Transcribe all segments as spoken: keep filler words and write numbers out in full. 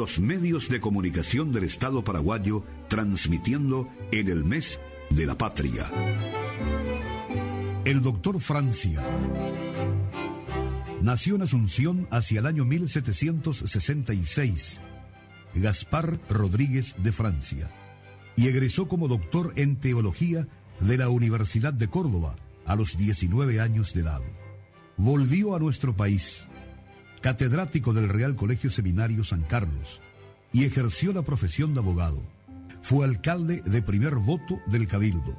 los medios de comunicación del Estado paraguayo transmitiendo en el mes de la patria. El doctor Francia nació en Asunción hacia el año mil setecientos sesenta y seis, Gaspar Rodríguez de Francia, y egresó como doctor en teología de la Universidad de Córdoba a los diecinueve años de edad. Volvió a nuestro país, catedrático del Real Colegio Seminario San Carlos, y ejerció la profesión de abogado. Fue alcalde de primer voto del Cabildo.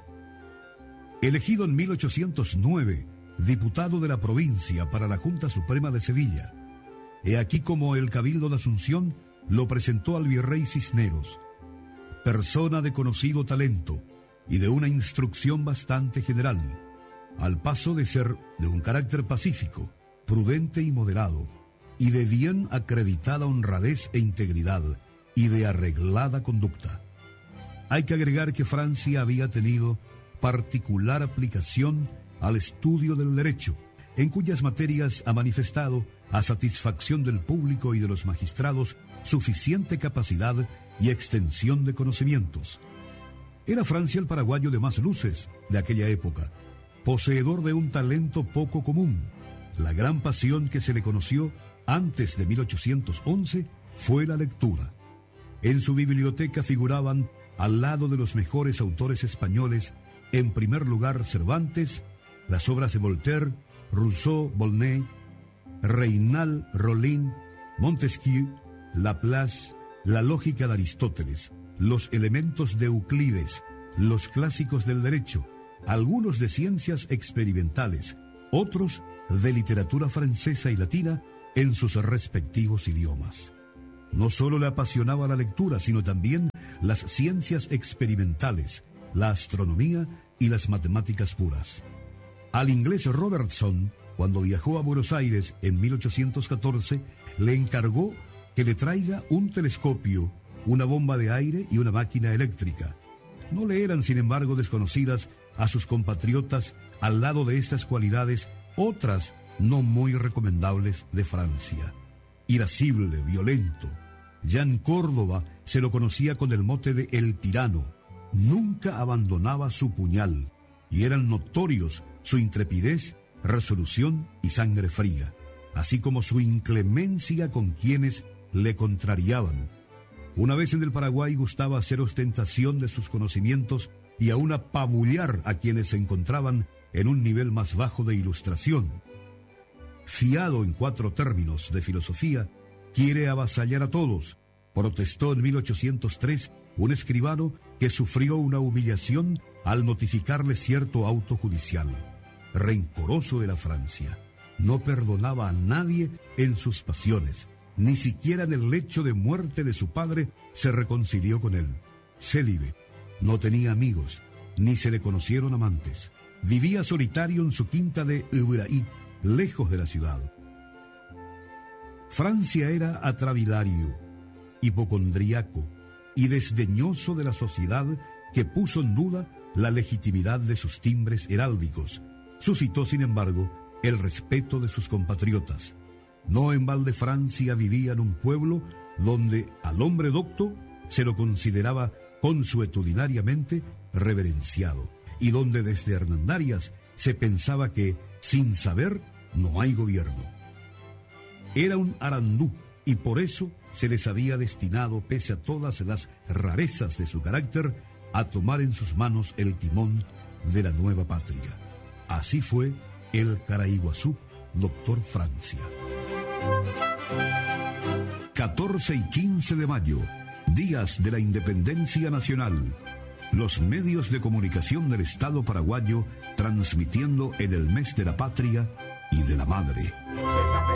Elegido en mil ochocientos nueve, diputado de la provincia para la Junta Suprema de Sevilla. He aquí como el Cabildo de Asunción lo presentó al virrey Cisneros, persona de conocido talento y de una instrucción bastante general, al paso de ser de un carácter pacífico, prudente y moderado, y de bien acreditada honradez e integridad, y de arreglada conducta. Hay que agregar que Francia había tenido particular aplicación al estudio del derecho, en cuyas materias ha manifestado, a satisfacción del público y de los magistrados, suficiente capacidad y extensión de conocimientos. Era Francia el paraguayo de más luces de aquella época, poseedor de un talento poco común. La gran pasión que se le conoció antes de mil ochocientos once fue la lectura. En su biblioteca figuraban, al lado de los mejores autores españoles, en primer lugar Cervantes, las obras de Voltaire, Rousseau, Volney, Reynal, Rollin, Montesquieu, Laplace, la lógica de Aristóteles, los elementos de Euclides, los clásicos del derecho, algunos de ciencias experimentales, otros de literatura francesa y latina en sus respectivos idiomas. No solo le apasionaba la lectura, sino también las ciencias experimentales, la astronomía y las matemáticas puras. Al inglés Robertson, cuando viajó a Buenos Aires en mil ochocientos catorce, le encargó que le traiga un telescopio, una bomba de aire y una máquina eléctrica. No le eran, sin embargo, desconocidas a sus compatriotas, al lado de estas cualidades, otras no muy recomendables de Francia. Irascible, violento. Ya en Córdoba se lo conocía con el mote de El Tirano. Nunca abandonaba su puñal, y eran notorios su intrepidez, resolución y sangre fría, así como su inclemencia con quienes le contrariaban. Una vez en el Paraguay gustaba hacer ostentación de sus conocimientos y aún apabullar a quienes se encontraban en un nivel más bajo de ilustración. Fiado en cuatro términos de filosofía, quiere avasallar a todos, protestó en mil ochocientos tres un escribano que sufrió una humillación al notificarle cierto auto judicial. Rencoroso era Francia, no perdonaba a nadie en sus pasiones, ni siquiera en el lecho de muerte de su padre se reconcilió con él. Célibe, no tenía amigos, ni se le conocieron amantes. Vivía solitario en su quinta de Uraí, lejos de la ciudad. Francia era atravilario, hipocondriaco y desdeñoso de la sociedad, que puso en duda la legitimidad de sus timbres heráldicos. Suscitó, sin embargo, el respeto de sus compatriotas. No en balde Francia vivía en un pueblo donde al hombre docto se lo consideraba consuetudinariamente reverenciado, y donde desde Hernandarias se pensaba que, sin saber, no hay gobierno. Era un arandú, y por eso se les había destinado, pese a todas las rarezas de su carácter, a tomar en sus manos el timón de la nueva patria. Así fue el Caraiguazú, doctor Francia. catorce y quince de mayo, días de la Independencia Nacional. Los medios de comunicación del Estado paraguayo transmitiendo en el mes de la patria y de la madre.